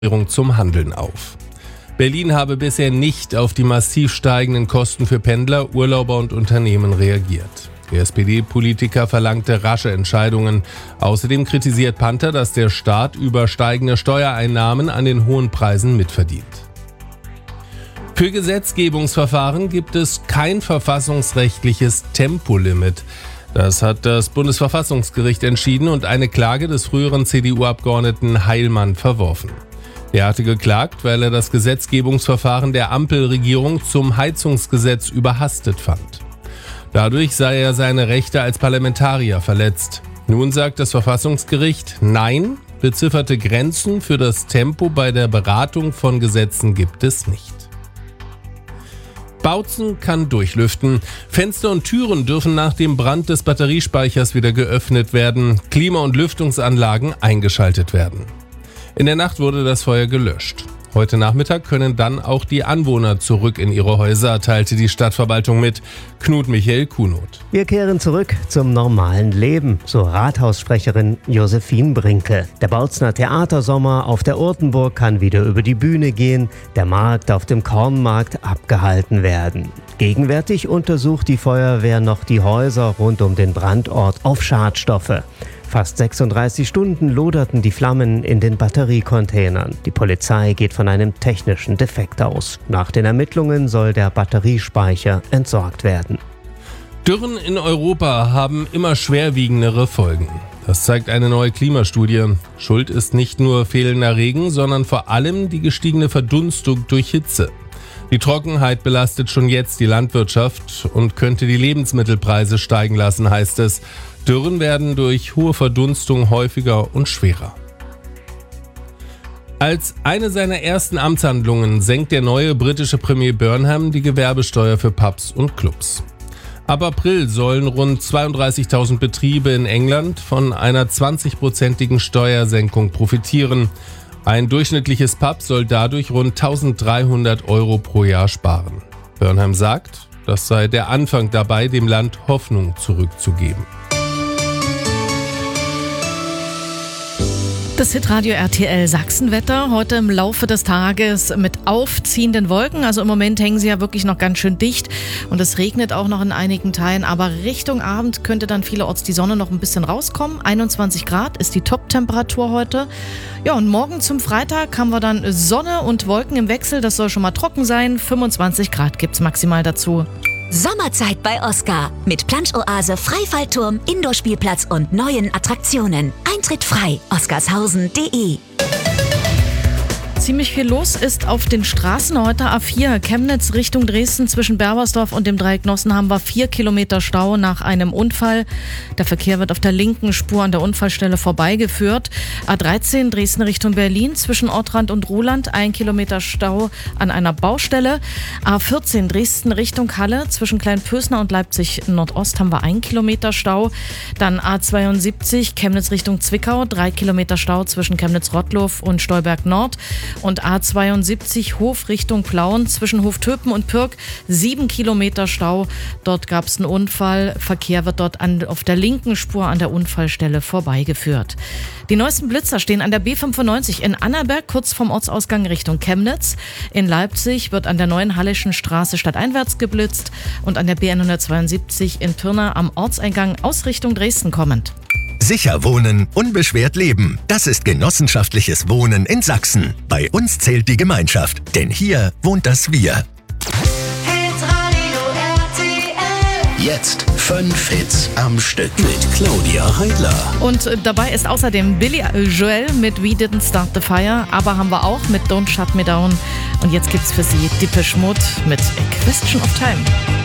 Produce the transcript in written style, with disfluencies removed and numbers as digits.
zum Handeln auf. Berlin habe bisher nicht auf die massiv steigenden Kosten für Pendler, Urlauber und Unternehmen reagiert. Der SPD-Politiker verlangte rasche Entscheidungen. Außerdem kritisiert Panther, dass der Staat über steigende Steuereinnahmen an den hohen Preisen mitverdient. Für Gesetzgebungsverfahren gibt es kein verfassungsrechtliches Tempolimit. Das hat das Bundesverfassungsgericht entschieden und eine Klage des früheren CDU-Abgeordneten Heilmann verworfen. Er hatte geklagt, weil er das Gesetzgebungsverfahren der Ampelregierung zum Heizungsgesetz überhastet fand. Dadurch sei er seine Rechte als Parlamentarier verletzt. Nun sagt das Verfassungsgericht, nein, bezifferte Grenzen für das Tempo bei der Beratung von Gesetzen gibt es nicht. Bautzen kann durchlüften. Fenster und Türen dürfen nach dem Brand des Batteriespeichers wieder geöffnet werden. Klima- und Lüftungsanlagen eingeschaltet werden. In der Nacht wurde das Feuer gelöscht. Heute Nachmittag können dann auch die Anwohner zurück in ihre Häuser, teilte die Stadtverwaltung mit. Knut Michael Kunoth. Wir kehren zurück zum normalen Leben, so Rathaussprecherin Josephine Brinke. Der Bautzener Theatersommer auf der Urtenburg kann wieder über die Bühne gehen, der Markt auf dem Kornmarkt abgehalten werden. Gegenwärtig untersucht die Feuerwehr noch die Häuser rund um den Brandort auf Schadstoffe. Fast 36 Stunden loderten die Flammen in den Batteriecontainern. Die Polizei geht von einem technischen Defekt aus. Nach den Ermittlungen soll der Batteriespeicher entsorgt werden. Dürren in Europa haben immer schwerwiegendere Folgen. Das zeigt eine neue Klimastudie. Schuld ist nicht nur fehlender Regen, sondern vor allem die gestiegene Verdunstung durch Hitze. Die Trockenheit belastet schon jetzt die Landwirtschaft und könnte die Lebensmittelpreise steigen lassen, heißt es. Dürren werden durch hohe Verdunstung häufiger und schwerer. Als eine seiner ersten Amtshandlungen senkt der neue britische Premier Burnham die Gewerbesteuer für Pubs und Clubs. Ab April sollen rund 32.000 Betriebe in England von einer 20-prozentigen Steuersenkung profitieren. Ein durchschnittliches Pub soll dadurch rund 1.300 € pro Jahr sparen. Burnham sagt, das sei der Anfang dabei, dem Land Hoffnung zurückzugeben. Das Hitradio RTL Sachsenwetter heute im Laufe des Tages mit aufziehenden Wolken. Also im Moment hängen sie ja wirklich noch ganz schön dicht und es regnet auch noch in einigen Teilen. Aber Richtung Abend könnte dann vielerorts die Sonne noch ein bisschen rauskommen. 21 Grad ist die Top-Temperatur heute. Ja, und morgen zum Freitag haben wir dann Sonne und Wolken im Wechsel. Das soll schon mal trocken sein. 25 Grad gibt's maximal dazu. Sommerzeit bei Oscar mit Planschoase, Freifallturm, Indoor-Spielplatz und neuen Attraktionen. Eintritt frei, oscarshausen.de. Ziemlich viel los ist auf den Straßen heute. A4 Chemnitz Richtung Dresden zwischen Berbersdorf und dem Dreieck Nossen haben wir 4 Kilometer Stau nach einem Unfall. Der Verkehr wird auf der linken Spur an der Unfallstelle vorbeigeführt. A13 Dresden Richtung Berlin zwischen Ortrand und Ruhland 1 Kilometer Stau an einer Baustelle. A14 Dresden Richtung Halle zwischen Kleinpösner und Leipzig Nordost haben wir 1 Kilometer Stau. Dann A72 Chemnitz Richtung Zwickau 3 Kilometer Stau zwischen Chemnitz-Rottlow und Stolberg Nord. Und A72 Hof Richtung Plauen zwischen Hoftöpen und Pürg 7 Kilometer Stau. Dort gab es einen Unfall. Verkehr wird dort auf der linken Spur an der Unfallstelle vorbeigeführt. Die neuesten Blitzer stehen an der B95 in Annaberg, kurz vom Ortsausgang Richtung Chemnitz. In Leipzig wird an der neuen Halleschen Straße stadteinwärts geblitzt und an der B172 in Pirna am Ortseingang aus Richtung Dresden kommend. Sicher wohnen, unbeschwert leben. Das ist genossenschaftliches Wohnen in Sachsen. Bei uns zählt die Gemeinschaft, denn hier wohnt das Wir. Hitradio RTL. Jetzt 5 Hits am Stück mit Claudia Heidler. Und dabei ist außerdem Billy Joel mit We Didn't Start the Fire, aber haben wir auch mit Don't Shut Me Down. Und jetzt gibt's für Sie Depeche Mode mit A Question of Time.